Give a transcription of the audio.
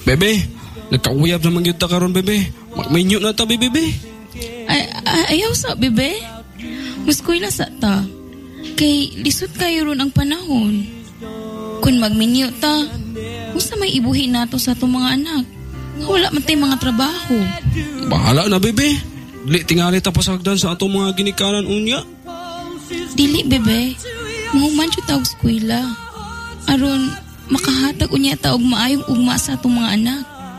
Bebe, nagkauyab naman yun ta karon, bebe. Magminyo na ta, bebe. Ayaw sa, bebe. Muskwila sa ta. Kay lisod kayo ron ang panahon. Kung magminyo ta, musta may ibuhi nato sa itong mga anak? Wala man tayong mga trabaho. Bahala na, bebe. Dili tingali ta pasagdan sa atong mga ginikanan unya. Dili, bebe. Mahuman siya tawag skwila. Aron, makahatag unya ta og maayong ugma sa atong mga anak.